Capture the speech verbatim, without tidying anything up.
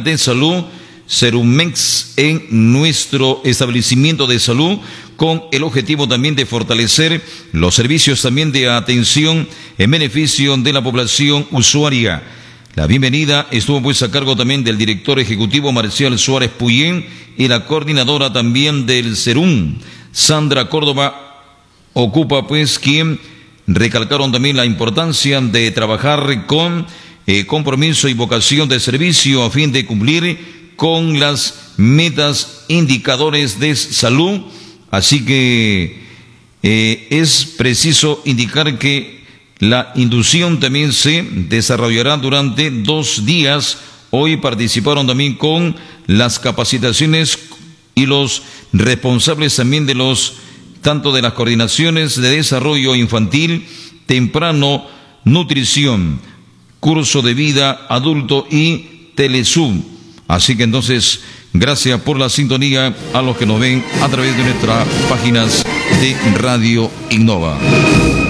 de salud Serumex en nuestro establecimiento de salud, con el objetivo también de fortalecer los servicios también de atención en beneficio de la población usuaria. La bienvenida estuvo pues a cargo también del director ejecutivo Marcial Suárez Puyén y la coordinadora también del Serum, Sandra Córdoba Ocupa, pues quien recalcaron también la importancia de trabajar con eh, compromiso y vocación de servicio a fin de cumplir con las metas, indicadores de salud. Así que eh, es preciso indicar que la inducción también se desarrollará durante dos días. Hoy participaron también con las capacitaciones y los responsables también de los, tanto de las coordinaciones de desarrollo infantil, temprano, nutrición, curso de vida adulto y Telesub. Así que entonces, gracias por la sintonía a los que nos ven a través de nuestras páginas de Radio Innova.